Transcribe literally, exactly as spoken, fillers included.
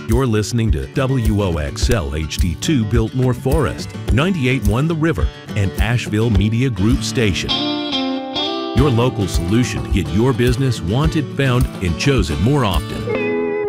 You're listening to W O X L H D two Biltmore Forest, ninety-eight point one The River, and Asheville Media Group station. Your local solution to get your business wanted, found, and chosen more often.